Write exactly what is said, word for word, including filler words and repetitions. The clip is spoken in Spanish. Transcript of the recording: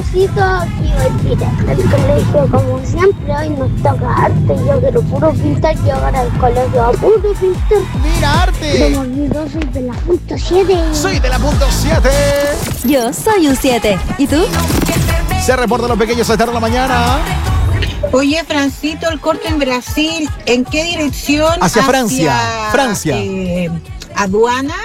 Francito, aquí voy directo al colegio como siempre. Hoy nos toca arte, yo quiero puro pintar, llegar al colegio a puro pintar. ¡Mira, arte! Se me olvidó, soy de la punto siete. ¡Soy de la punto siete! Yo soy un siete. ¿Y tú? Se reportan los pequeños a esta hora de la mañana. Oye, Francito, el corte en Brasil, ¿en qué dirección? Hacia Francia. Francia. Eh, aduana.